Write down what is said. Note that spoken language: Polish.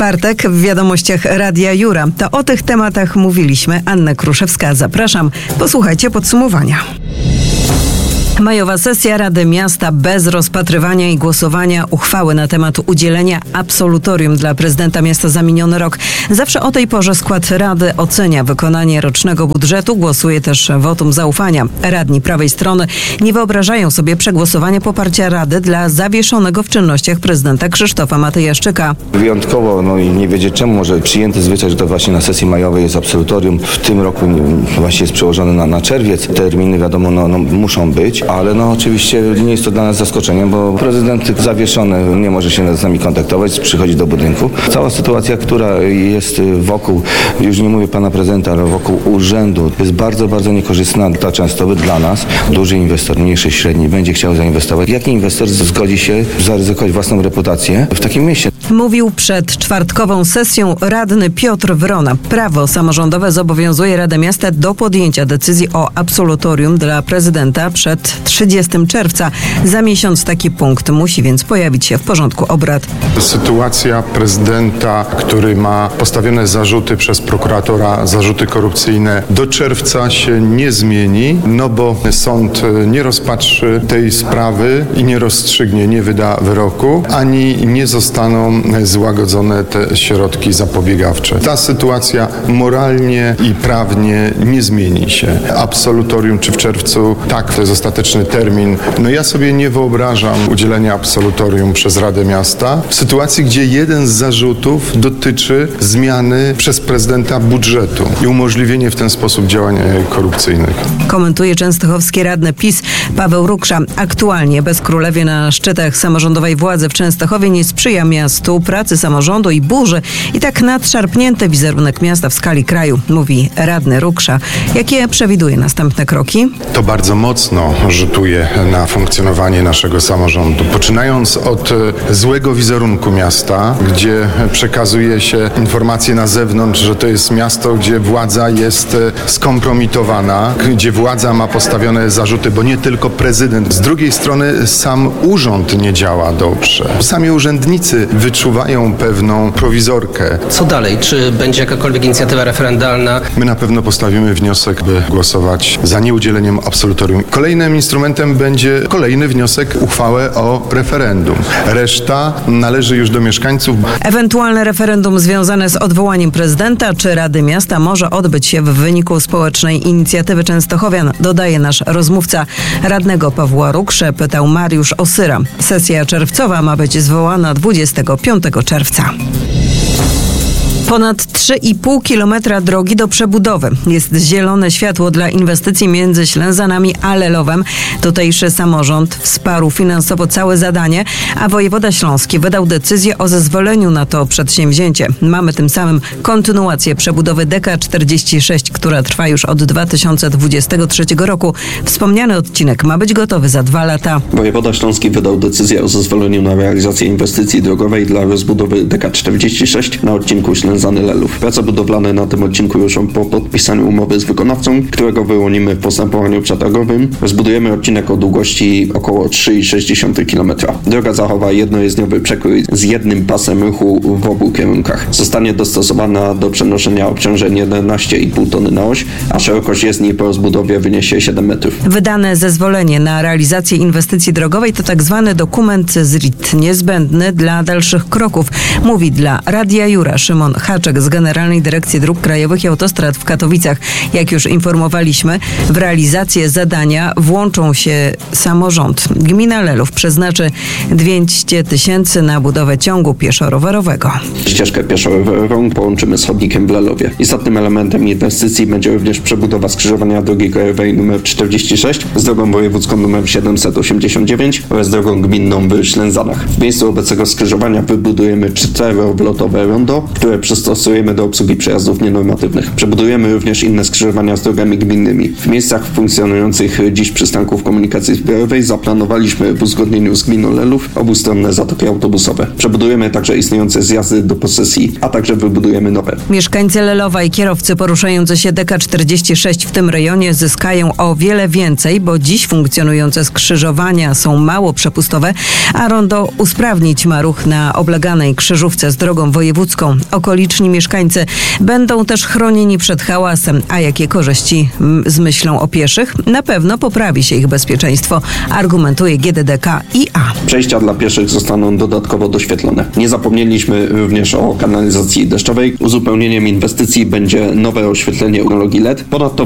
Czwartek w wiadomościach Radia Jura. To o tych tematach mówiliśmy. Anna Kruszewska, zapraszam. Posłuchajcie podsumowania. Majowa sesja Rady Miasta bez rozpatrywania i głosowania uchwały na temat udzielenia absolutorium dla prezydenta miasta za miniony rok. Zawsze o tej porze skład Rady ocenia wykonanie rocznego budżetu, głosuje też wotum zaufania. Radni prawej strony nie wyobrażają sobie przegłosowania poparcia Rady dla zawieszonego w czynnościach prezydenta Krzysztofa Matyjaszczyka. Wyjątkowo, i nie wiedzieć czemu, może przyjęty zwyczaj, że to właśnie na sesji majowej jest absolutorium. W tym roku właśnie jest przełożony na czerwiec. Terminy wiadomo, muszą być. Ale oczywiście nie jest to dla nas zaskoczeniem, bo prezydent zawieszony nie może się z nami kontaktować, przychodzi do budynku. Cała sytuacja, która jest wokół, już nie mówię pana prezydenta, ale wokół urzędu, jest bardzo, bardzo niekorzystna dla Częstochowy, dla nas. Duży inwestor, mniejszy, średni, będzie chciał zainwestować. Jaki inwestor zgodzi się zaryzykować własną reputację w takim mieście? Mówił przed czwartkową sesją radny Piotr Wrona. Prawo samorządowe zobowiązuje Radę Miasta do podjęcia decyzji o absolutorium dla prezydenta przed 30 czerwca. Za miesiąc taki punkt musi więc pojawić się w porządku obrad. Sytuacja prezydenta, który ma postawione zarzuty przez prokuratora, zarzuty korupcyjne, do czerwca się nie zmieni, bo sąd nie rozpatrzy tej sprawy i nie rozstrzygnie, nie wyda wyroku, ani nie zostaną złagodzone te środki zapobiegawcze. Ta sytuacja moralnie i prawnie nie zmieni się. Absolutorium czy w czerwcu, tak, to jest ostateczny termin. Ja sobie nie wyobrażam udzielenia absolutorium przez Radę Miasta w sytuacji, gdzie jeden z zarzutów dotyczy zmiany przez prezydenta budżetu i umożliwienie w ten sposób działań korupcyjnych. Komentuje częstochowski radny PiS Paweł Ruksza. Aktualnie bezkrólewie na szczytach samorządowej władzy w Częstochowie nie sprzyja miastu, pracy samorządu i burzy i tak nadszarpnięty wizerunek miasta w skali kraju, mówi radny Ruksza. Jakie przewiduje następne kroki? To bardzo mocno rzutuje na funkcjonowanie naszego samorządu. Poczynając od złego wizerunku miasta, gdzie przekazuje się informacje na zewnątrz, że to jest miasto, gdzie władza jest skompromitowana, gdzie władza ma postawione zarzuty, bo nie tylko prezydent. Z drugiej strony sam urząd nie działa dobrze. Sami urzędnicy wyczuwają pewną prowizorkę. Co dalej? Czy będzie jakakolwiek inicjatywa referendalna? My na pewno postawimy wniosek, by głosować za nieudzieleniem absolutorium. Kolejnym instrumentem będzie kolejny wniosek, uchwałę o referendum. Reszta należy już do mieszkańców. Ewentualne referendum związane z odwołaniem prezydenta czy Rady Miasta może odbyć się w wyniku społecznej inicjatywy Częstochowian, dodaje nasz rozmówca. Radnego Pawła Rukszę pytał Mariusz Osyra. Sesja czerwcowa ma być zwołana 25 czerwca. Ponad 3,5 kilometra drogi do przebudowy. Jest zielone światło dla inwestycji między Ślęzanami a Lelowem. Tutejszy samorząd wsparł finansowo całe zadanie, a wojewoda śląski wydał decyzję o zezwoleniu na to przedsięwzięcie. Mamy tym samym kontynuację przebudowy DK46, która trwa już od 2023 roku. Wspomniany odcinek ma być gotowy za 2 lata. Wojewoda śląski wydał decyzję o zezwoleniu na realizację inwestycji drogowej dla rozbudowy DK46 na odcinku Ślęzany-Lelów. Prace budowlane na tym odcinku ruszą po podpisaniu umowy z wykonawcą, którego wyłonimy w postępowaniu przetargowym. Rozbudujemy odcinek o długości około 3,6 km. Droga zachowa jednojezdniowy przekrój z jednym pasem ruchu w obu kierunkach. Zostanie dostosowana do przenoszenia obciążeń 11,5 tony na oś, a szerokość jezdni po rozbudowie wyniesie 7 metrów. Wydane zezwolenie na realizację inwestycji drogowej to tak zwany dokument z RIT, niezbędny dla dalszych kroków, mówi dla Radia Jura Szymon Haczek z Generalnej Dyrekcji Dróg Krajowych i Autostrad w Katowicach. Jak już informowaliśmy, w realizację zadania włączą się samorząd. Gmina Lelów przeznaczy 200 000 na budowę ciągu pieszo-rowerowego. Ścieżkę pieszo-rowerową połączymy z chodnikiem w Lelowie. Istotnym elementem inwestycji będzie również przebudowa skrzyżowania drogi krajowej nr 46 z drogą wojewódzką nr 789 oraz drogą gminną w Ślęzanach. W miejscu obecnego skrzyżowania wybudujemy 4-oblotowe rondo, które przystosujemy do obsługi przejazdów nienormatywnych. Przebudujemy również inne skrzyżowania z drogami gminnymi. W miejscach funkcjonujących dziś przystanków komunikacji zbiorowej zaplanowaliśmy w uzgodnieniu z gminą Lelów obustronne zatoki autobusowe. Przebudujemy także istniejące zjazdy do posesji, a także wybudujemy nowe. Mieszkańcy Lelowa i kierowcy poruszający się DK46 w tym rejonie zyskają o wiele więcej, bo dziś funkcjonujące skrzyżowania są mało przepustowe, a rondo usprawnić ma ruch na obleganej krzyżówce z drogą wojewódzką. Okoliczni mieszkańcy będą też chronieni przed hałasem, a jakie korzyści z myślą o pieszych? Na pewno poprawi się ich bezpieczeństwo, argumentuje GDDKiA. Przejścia dla pieszych zostaną dodatkowo doświetlone. Nie zapomnieliśmy również o kanalizacji deszczowej. Uzupełnieniem inwestycji będzie nowe oświetlenie technologii LED. Ponadto